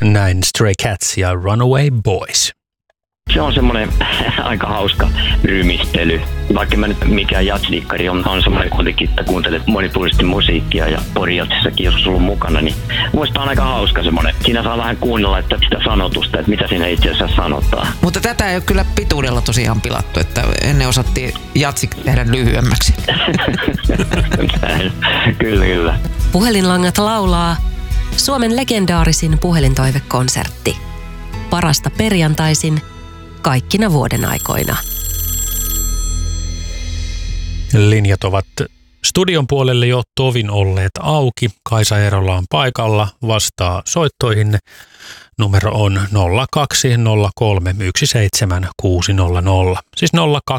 Näin Stray Cats ja Runaway Boys. Se on semmoinen aika hauska rymistely. Vaikka mä nyt mikään jazzliikkari on semmoinen kuitenkin, että kuuntelet monipuolisesti musiikkia ja Pori-jazzissakin joskus ollut mukana, niin muista on aika hauska semmoinen. Siinä saa vähän kuunnella että sitä sanotusta, että mitä siinä itse asiassa sanotaan. Mutta tätä ei ole kyllä pituudella tosiaan pilattu, että ennen osattiin jatsi tehdä lyhyemmäksi. Kyllä. Puhelinlangat laulaa Suomen legendaarisin puhelintoivekonsertti. Parasta perjantaisin kaikkina vuoden aikoina. Linjat ovat studion puolelle jo tovin olleet auki. Kaisa Eerola on paikalla, vastaa soittoihin. Numero on 0203176600. Siis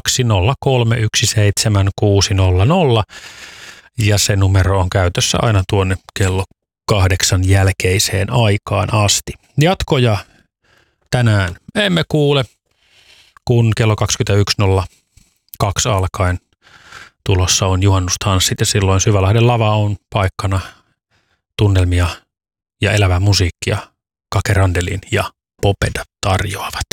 0203176600. Ja se numero on käytössä aina tuonne kello 8 jälkeiseen aikaan asti. Jatkoja tänään emme kuule, kun kello 21.02 alkaen tulossa on juhannustanssit ja silloin Syvälahden lava on paikkana. Tunnelmia ja elävää musiikkia Kake Randelin ja Popeda tarjoavat.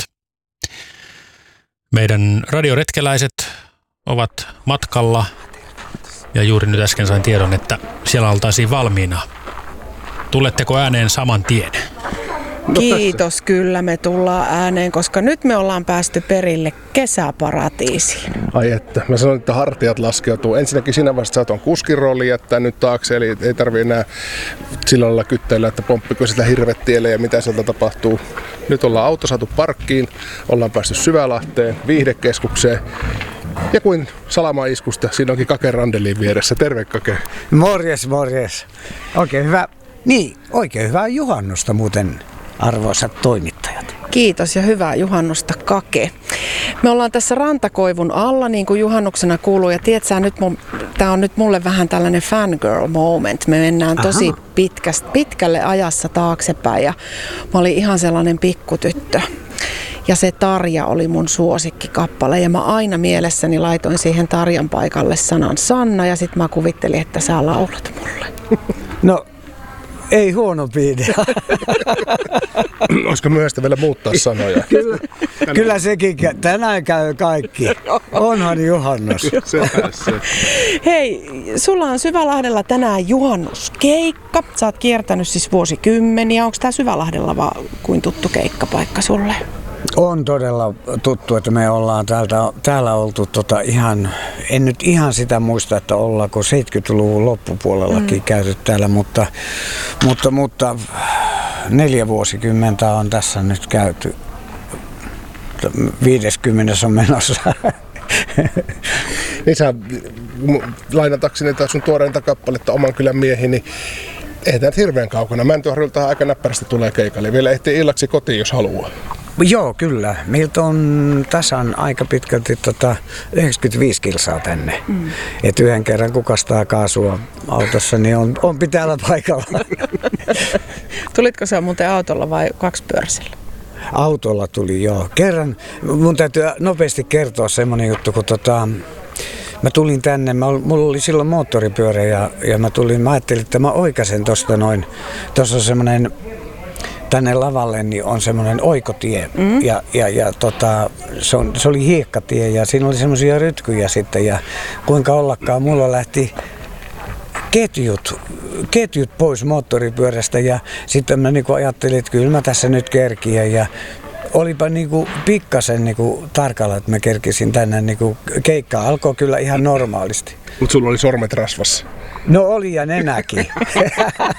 Meidän radioretkeläiset ovat matkalla ja juuri nyt äsken sain tiedon, että siellä oltaisiin valmiina. Tuletteko ääneen saman tien? Kiitos, kyllä me tullaan ääneen, koska nyt me ollaan päästy perille kesäparatiisiin. Ai että, mä sanoin, että hartiat laskeutuu. Ensinnäkin siinä vaiheessa sä oot kuskin rooli jättää nyt taakse, eli ei tarvii enää sillä lailla kyttäillä, että pomppiko sitä hirvettielle ja mitä sieltä tapahtuu. Nyt ollaan auto saatu parkkiin, ollaan päästy Syvälahteen, viihdekeskukseen. Ja kuin salamaiskusta, siinä onkin Kake Randelin vieressä. Terve Kake. Morjes. Oikein hyvää juhannusta muuten, arvoisat toimittajat. Kiitos ja hyvää juhannusta Kake. Me ollaan tässä Rantakoivun alla niin kuin juhannuksena kuuluu ja tiedätkö, tää on nyt mulle vähän tällainen fangirl moment. Me mennään tosi pitkälle ajassa taaksepäin ja mä olin ihan sellainen pikkutyttö. Ja se Tarja oli mun suosikkikappale ja mä aina mielessäni laitoin siihen Tarjan paikalle sanan Sanna ja sit mä kuvittelin, että sä laulat mulle. No, ei huono idea. Olisiko myöhäistä vielä muuttaa sanoja? Kyllä sekin, tänään käy kaikki. Onhan juhannus. Hei, sulla on Syvälahdella tänään juhannuskeikka. Sä oot kiertänyt siis vuosikymmeniä. Onko tää Syvälahdella kuin tuttu keikkapaikka sulle? On todella tuttu, että me ollaan täällä oltu en nyt ihan sitä muista, että ollaanko 70-luvun loppupuolellakin käyty täällä, mutta 4 vuosikymmentä on tässä nyt käyty. 50 on menossa. Niin sä lainatakseni taas sun tuoreinta kappaletta Oman kylän miehi, niin ei tämä hirveän kaukana. Mäntyharjulta aika näppärästi tulee keikalle. Vielä ehtii illaksi kotiin, jos haluaa. Joo, kyllä. Meiltä on tasan aika pitkälti 95 kilsaa tänne. Et yhden kerran kukastaa kaasua autossa, niin on pitäällä paikalla. Tulitko sä muuten autolla vai kaksipyöräisellä? Autolla tuli, joo. Kerran, mun täytyy nopeasti kertoa semmoinen juttu, kun mä tulin tänne, mulla oli silloin moottoripyörä ja mä ajattelin, että mä oikaisen tosta noin. Tuossa on semmoinen, tänne lavalle niin on semmoinen oikotie se oli hiekkatie ja siinä oli semmoisia rytkyjä sitten ja kuinka ollakaan mulla lähti ketjut pois moottoripyörästä ja sitten mä niinku ajattelin, että kyllä mä tässä nyt kerkiän ja olipa niinku pikkasen niinku tarkalla, että mä kerkisin tänne niinku keikkaa. Alkoi kyllä ihan normaalisti. Mutta sulla oli sormet rasvassa. No oli ja nenäkin.